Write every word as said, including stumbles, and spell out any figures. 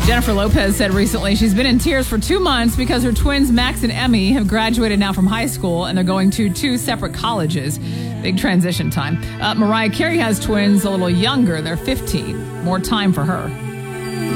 Jennifer Lopez said recently she's been in tears for two months because her twins, Max and Emmy, have graduated now from high school and they're going to two separate colleges. Big transition time. Uh, Mariah Carey has twins a little younger. They're fifteen. More time for her.